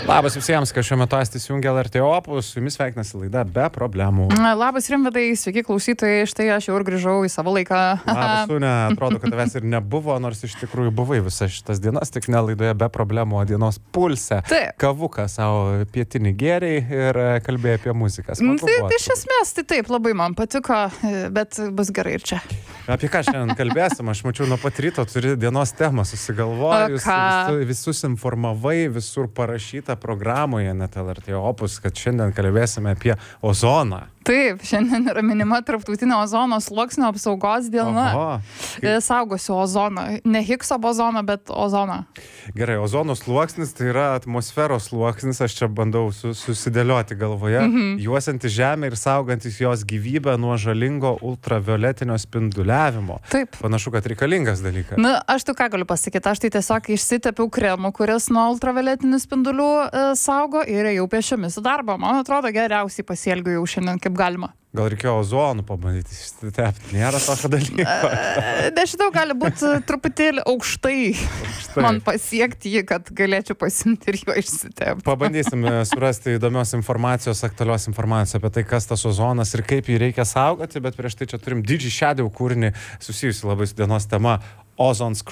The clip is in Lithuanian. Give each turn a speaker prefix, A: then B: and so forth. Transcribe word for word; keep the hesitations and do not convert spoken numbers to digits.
A: Labas visiems, kas šiuo metu esate įsijungę L R T Opus, su jumis sveikinasi laida Be problemų.
B: Labas Rimvidai, sveiki klausytojai, štai aš jau ir grįžau į savo laiką.
A: Labas, Sūne, atrodo, kad tavęs ir nebuvo, nors iš tikrųjų buvai visas šitas dienas, tik ne laidoje Be problemų, o dienos pulse.
B: Taip.
A: Kavuką savo pietinį gėriai ir kalbėjai apie muziką. Smagu
B: Tai,
A: buvo,
B: tai iš esmės, tai taip, labai man patiko, bet bus gerai ir čia.
A: Apie ką šiandien kalbėsim? Aš mačiau, nuo pat ryto turi dienos temą susigalvojus, visus, visus informavai, visur parašyta programoje net L R T Opus, kad šiandien kalbėsime apie ozoną.
B: Taip, šiandien yra minima tarptautinė ozono sluoksnio apsaugos diena.
A: Oho.
B: Saugosiu ozoną. Ne Higgso bozoną, bet ozoną.
A: Gerai, ozono sluoksnis tai yra atmosferos sluoksnis, aš čia bandau su, susidėlioti galvoje, mhm. juosiantis Žemę ir saugantis jos gyvybę nuo žalingo ultravioletinio spinduliavimo.
B: Taip.
A: Panašu, kad reikalingas dalykas.
B: Na, aš tu ką galiu pasakyti, aš tai tiesiog išsitepiau kremų, kuris nuo ultravioletinių spindulių e, saugo ir ėjau pėsčiomis į darbą. Man atrodo, geriausiai pasielgiu jau šiandien kaip galima.
A: Gal reikėjo ozonų pabandyti išsitepti, nėra tokio dalyko.
B: Nežinau, gali būti truputėlį aukštai, aukštai man pasiekti jį, kad galėčiau pasimti ir jo išsitepti.
A: Pabandysim surasti įdomios informacijos, aktualios informacijos apie tai, kas tas ozonas ir kaip jį reikia saugoti, bet prieš tai čia turim Digi Shadow kūrinį susijusi labai su dienos tema Ozone